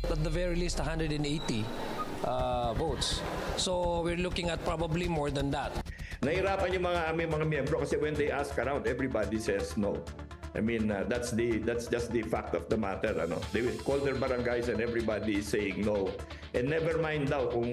At the very least, 180 votes. So we're looking at probably more than that. Nahirapan yung aming mga miyembro kasi when they ask around, everybody says no. I mean, that's just the fact of the matter. They will call their barangays and everybody is saying no. And never mind daw kung